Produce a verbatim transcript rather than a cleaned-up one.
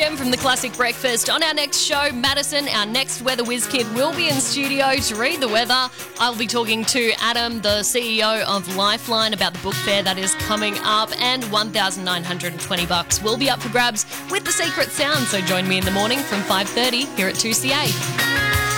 Gem from the Classic Breakfast. On our next show, Madison, our next Weather Whiz Kid, will be in studio to read the weather. I'll be talking to Adam, the C E O of Lifeline, about the book fair that is coming up, and one thousand nine hundred twenty bucks will be up for grabs with The Secret Sound. So join me in the morning from five thirty here at two C A.